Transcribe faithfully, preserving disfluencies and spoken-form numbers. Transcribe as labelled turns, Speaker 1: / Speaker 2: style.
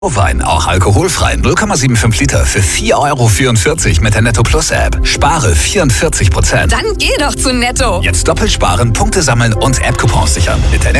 Speaker 1: Wein, auch alkoholfrei, null Komma fünfundsiebzig Liter für vier Euro vierundvierzig mit der Netto Plus App. Spare vierundvierzig Prozent.
Speaker 2: Dann geh doch zu Netto.
Speaker 1: Jetzt doppelt sparen, Punkte sammeln und App-Coupons sichern. Mit der Netto